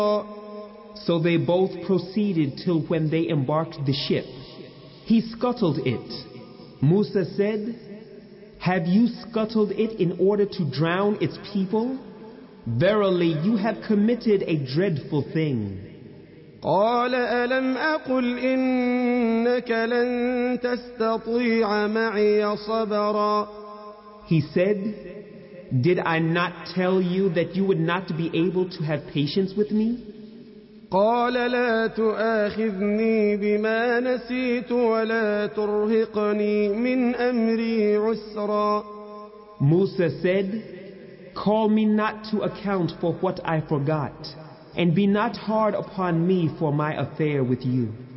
So they both proceeded till when they embarked the ship. He scuttled it. Musa said, "Have you scuttled it in order to drown its people? Verily, you have committed a dreadful thing." قال ألم أقل إنك لن تستطيع معي صبرا. He said, "Did I not tell you that you would not be able to have patience with me?" قال لا تؤاخذني بما نسيت ولا ترهقني من أمري عسرا. Musa said, "Call me not to account for what I forgot, and be not hard upon me for my affair with you."